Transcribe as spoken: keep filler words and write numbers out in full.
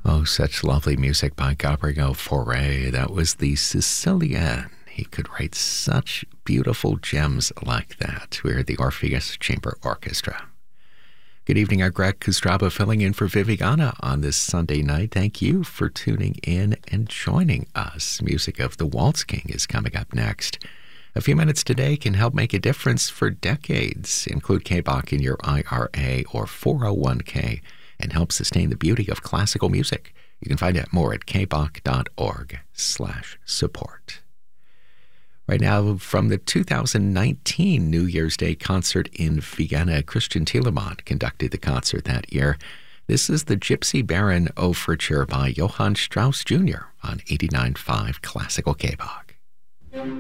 Oh, such lovely music by Gabriel Fauré. That was the Sicilian. He could write such beautiful gems like that. We're the Orpheus Chamber Orchestra. Good evening, I'm Greg Kustraba filling in for Viviana on this Sunday night. Thank you for tuning in and joining us. Music of the Waltz King is coming up next. A few minutes today can help make a difference for decades. Include K B O C in your I R A or four oh one k and help sustain the beauty of classical music. You can find out more at kboc.org slash support. Right now, from the two thousand nineteen New Year's Day concert in Vienna, Christian Thielemann conducted the concert that year. This is the Gypsy Baron Overture by Johann Strauss Junior on eighty-nine point five Classical K B O C.